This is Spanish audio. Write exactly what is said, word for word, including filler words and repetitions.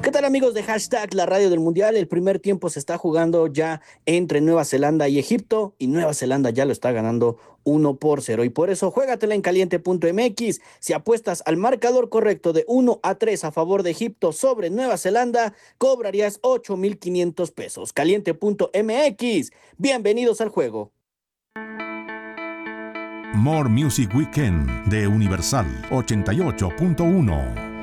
¿Qué tal amigos de Hashtag La Radio del Mundial? El primer tiempo se está jugando ya entre Nueva Zelanda y Egipto y Nueva Zelanda ya lo está ganando uno por cero y por eso juégatela en caliente punto m x. Si apuestas al marcador correcto de uno a tres a favor de Egipto sobre Nueva Zelanda, cobrarías ocho mil quinientos pesos. caliente punto m x. Bienvenidos al juego. More Music Weekend de Universal ochenta y ocho punto uno.